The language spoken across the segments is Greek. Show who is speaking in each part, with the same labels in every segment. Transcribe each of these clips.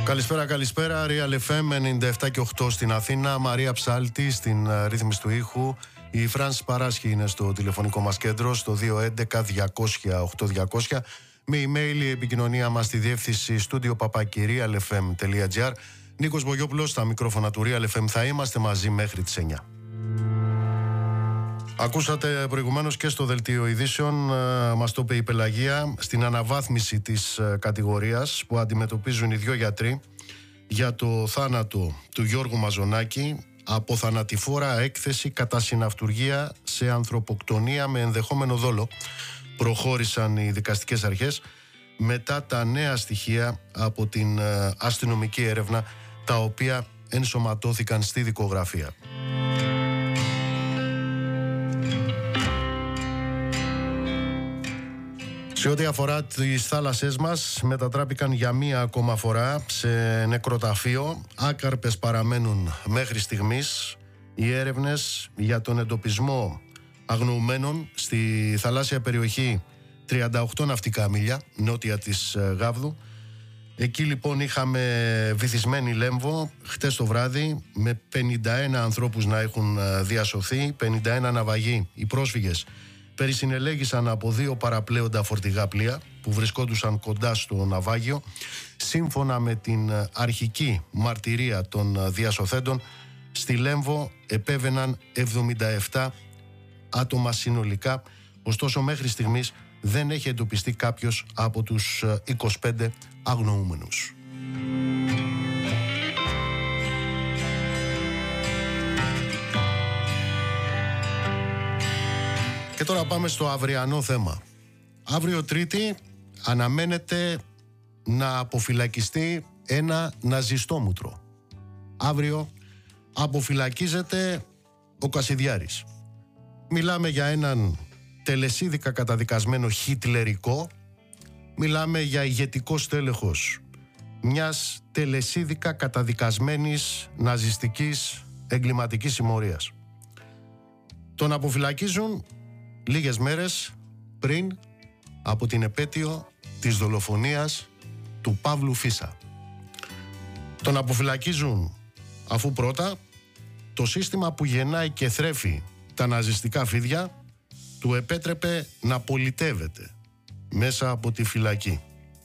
Speaker 1: Καλησπέρα. Real FM 97 και 8 στην Αθήνα. Μαρία Ψάλτη στην ρύθμιση του ήχου. Η Φράνση Παράσχη είναι στο τηλεφωνικό μας κέντρο στο 211-200-8200. Με email η επικοινωνία μας στη διεύθυνση studio@realfm.gr. Νίκος Μπογιόπουλος στα μικρόφωνα του Real FM. Θα είμαστε μαζί μέχρι τις 9. Ακούσατε προηγουμένως και στο δελτίο ειδήσεων, μας το είπε η Πελαγία, στην αναβάθμιση της κατηγορίας που αντιμετωπίζουν οι δύο γιατροί για το θάνατο του Γιώργου Μαζονάκη από θανατηφόρα έκθεση κατά συναυτουργία σε ανθρωποκτονία με ενδεχόμενο δόλο. Προχώρησαν οι δικαστικές αρχές μετά τα νέα στοιχεία από την αστυνομική έρευνα, τα οποία ενσωματώθηκαν στη δικογραφία. Σε ό,τι αφορά τις θάλασσές μας, μετατράπηκαν για μία ακόμα φορά σε νεκροταφείο. Άκαρπες παραμένουν μέχρι στιγμής οι έρευνες για τον εντοπισμό αγνοουμένων στη θαλάσσια περιοχή 38 ναυτικά μίλια νότια της Γάβδου. Εκεί λοιπόν είχαμε βυθισμένη Λέμβο χτες το βράδυ με 51 ανθρώπους να έχουν διασωθεί, 51 ναυαγοί. Οι πρόσφυγες περισυνελέγησαν από 2 παραπλέοντα φορτηγά πλοία που βρισκόντουσαν κοντά στο ναυάγιο. Σύμφωνα με την αρχική μαρτυρία των διασωθέντων, στη Λέμβο επέβαιναν 77 άτομα συνολικά. Ωστόσο μέχρι στιγμής δεν έχει εντοπιστεί κάποιος από τους 25 αγνοούμενους. Και τώρα πάμε στο αυριανό θέμα. Αύριο Τρίτη αναμένεται να αποφυλακιστεί ένα ναζιστόμουτρο. Αύριο αποφυλακίζεται ο Κασιδιάρης. Μιλάμε για έναν τελεσίδικα καταδικασμένο χιτλερικό. Μιλάμε για ηγετικό στέλεχος μιας τελεσίδικα καταδικασμένης ναζιστικής εγκληματικής συμμορίας. Τον αποφυλακίζουν λίγες μέρες πριν από την επέτειο της δολοφονίας του Παύλου Φίσα. Τον αποφυλακίζουν αφού πρώτα το σύστημα που γεννάει και θρέφει τα ναζιστικά φίδια του επέτρεπε να πολιτεύεται μέσα από τη φυλακή.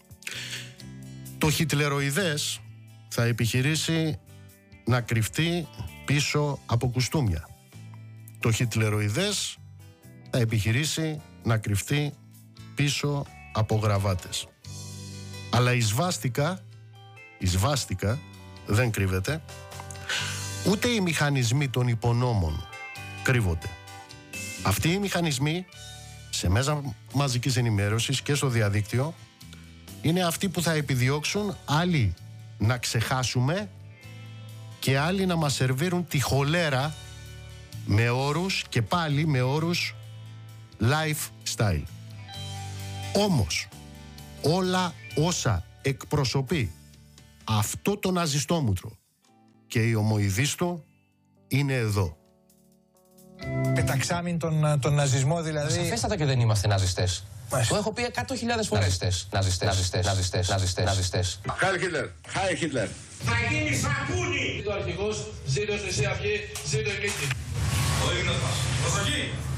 Speaker 1: Το χιτλεροειδές θα επιχειρήσει να κρυφτεί πίσω από κουστούμια. Το χιτλεροειδές θα επιχειρήσει να κρυφτεί πίσω από γραβάτες. Αλλά η σβάστικα δεν κρύβεται, ούτε οι μηχανισμοί των υπονόμων κρύβονται. Αυτοί οι μηχανισμοί σε μέσα μαζικής ενημέρωσης και στο διαδίκτυο είναι αυτοί που θα επιδιώξουν άλλοι να ξεχάσουμε και άλλοι να μας σερβίρουν τη χολέρα με όρους και πάλι με όρους lifestyle. Όμως όλα όσα εκπροσωπεί αυτό το ναζιστόμουτρο και η ομοειδής του είναι εδώ.
Speaker 2: Πεταξάμιν τον ναζισμό δηλαδή.
Speaker 3: Σαφέστατα και δεν είμαστε ναζιστές. Το έχω πει 100.000 φορές. Ναζιστές.
Speaker 4: Χάι Χίτλερ.
Speaker 5: Θα γίνει σαπούνι.
Speaker 6: Ο αρχηγός, ζήτω στη Αυγή, ζήτω η Νίκη.
Speaker 5: Ο ύμνος μας. Προσοχή.